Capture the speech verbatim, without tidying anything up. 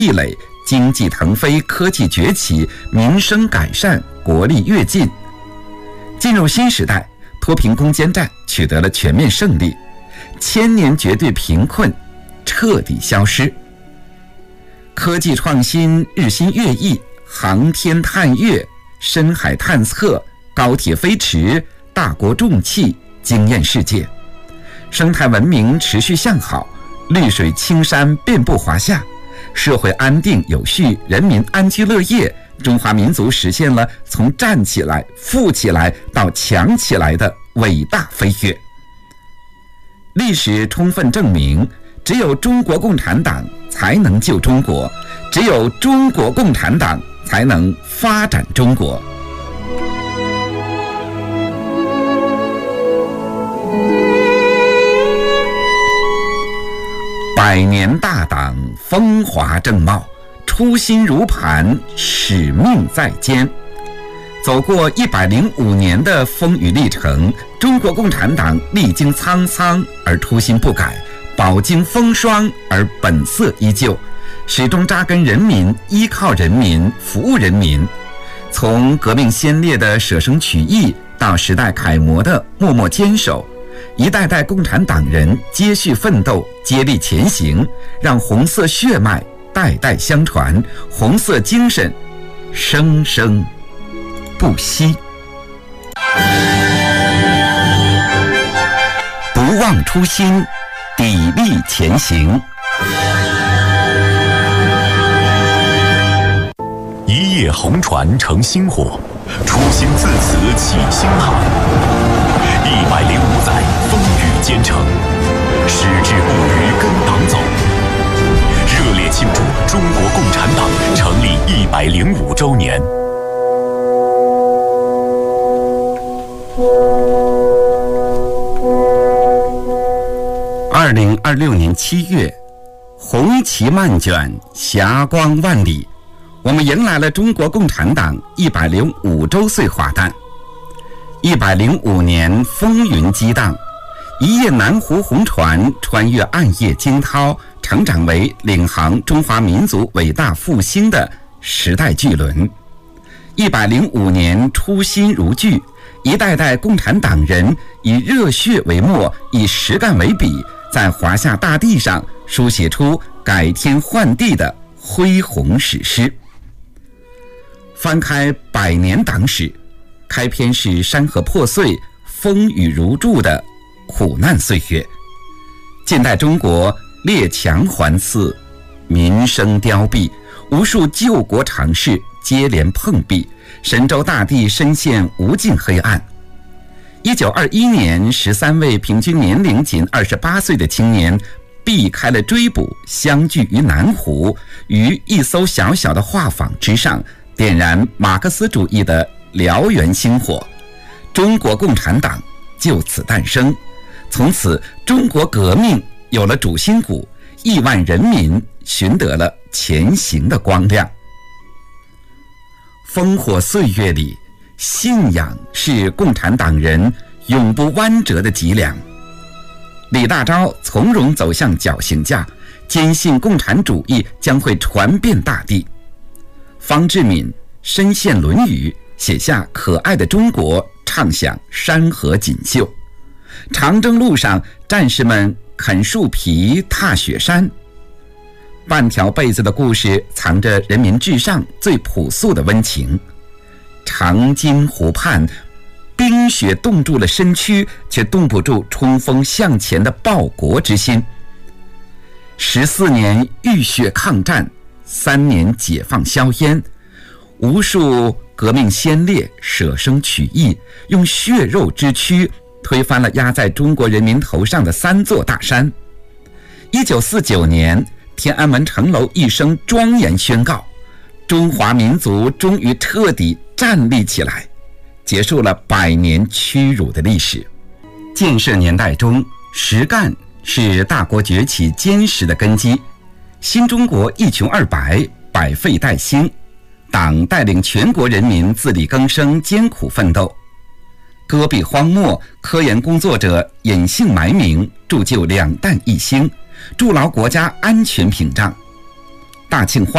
积累，经济腾飞，科技崛起，民生改善，国力跃进。进入新时代，脱贫攻坚战取得了全面胜利，千年绝对贫困彻底消失。科技创新日新月异，航天探月、深海探测、高铁飞驰、大国重器惊艳世界，生态文明持续向好，绿水青山遍布华夏，社会安定有序，人民安居乐业，中华民族实现了从站起来、富起来到强起来的伟大飞跃。历史充分证明，只有中国共产党才能救中国，只有中国共产党才能发展中国。百年大党，风华正茂，初心如磐，使命在肩。走过一百零五年的风雨历程，中国共产党历经沧桑而初心不改，饱经风霜而本色依旧，始终扎根人民，依靠人民，服务人民。从革命先烈的舍生取义，到时代楷模的默默坚守，一代代共产党人接续奋斗，接力前行，让红色血脉代代相传，红色精神生生不息。不忘初心，砥砺前行。 一叶红船成星火，初心自此起星海。一百零五载风雨兼程，矢志不渝跟党走。热烈庆祝中国共产党成立一百零五周年。 二零二六年七月，红旗漫卷，霞光万里，我们迎来了中国共产党一百零五周岁华诞。一百零五年风云激荡，一叶南湖红船穿越暗夜惊涛，成长为领航中华民族伟大复兴的时代巨轮。一百零五年初心如炬，一代代共产党人以热血为墨，以实干为笔，在华夏大地上书写出改天换地的恢宏史诗。翻开百年党史，开篇是山河破碎、风雨如注的苦难岁月。近代中国列强环伺，民生凋敝，无数救国尝试接连碰壁，神州大地深陷无尽黑暗。一九二一年，十三位平均年龄仅二十八岁的青年避开了追捕，相聚于南湖，于一艘小小的画舫之上，点燃马克思主义的燎原星火，中国共产党就此诞生。从此，中国革命有了主心骨，亿万人民寻得了前行的光亮。烽火岁月里，信仰是共产党人永不弯折的脊梁。李大钊从容走向绞刑架，坚信共产主义将会传遍大地。方志敏深陷《论语》，写下可爱的中国，唱响山河锦绣。长征路上，战士们啃树皮，踏雪山。半条被子的故事藏着人民至上最朴素的温情。长津湖畔，冰雪冻住了身躯，却冻不住冲锋向前的报国之心。十四年浴血抗战，三年解放硝烟，无数革命先烈舍生取义，用血肉之躯推翻了压在中国人民头上的三座大山。一九四九年，天安门城楼一声庄严宣告，中华民族终于彻底站立起来，结束了百年屈辱的历史。建设年代中，实干是大国崛起坚实的根基。新中国一穷二白，百废待兴，党带领全国人民自力更生，艰苦奋斗。戈壁荒漠，科研工作者隐姓埋名，铸就两弹一星，筑牢国家安全屏障。 大庆花